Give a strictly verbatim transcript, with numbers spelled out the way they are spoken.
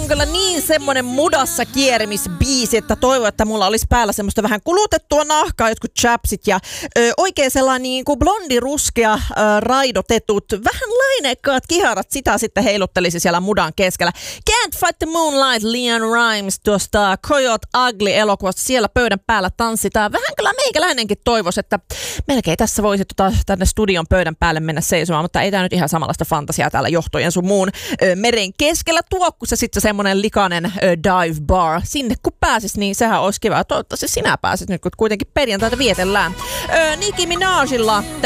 on kyllä niin semmonen mudassa kierimisbiisi, että toivon, että mulla olisi päällä semmoista vähän kulutettua nahkaa, jotkut chapsit ja ö, oikein sellainen niin kuin blondiruskea ö, raidotetut, vähän lainekkaat kiharat, sitä sitten heiluttelisi siellä mudan keskellä. Can't Fight the Moonlight, Leon Rimes tuosta Coyote Ugly-elokuvasta, siellä pöydän päällä tanssitaan. Vähän kyllä meikäläinenkin toivoisi, että melkein tässä voisi tota, tänne studion pöydän päälle mennä seisomaan, mutta ei tämä nyt ihan samanlaista fantasiaa täällä johtojen sun muun ö, meren keskellä. Tuokku se sitten semmoinen likainen ö, dive bar. Sinne kun pääsis, niin sehän olisi kiva. Toivottavasti sinä pääsit nyt, kun kuitenkin perjantaita vietellään. Ö, Nicki Minajilla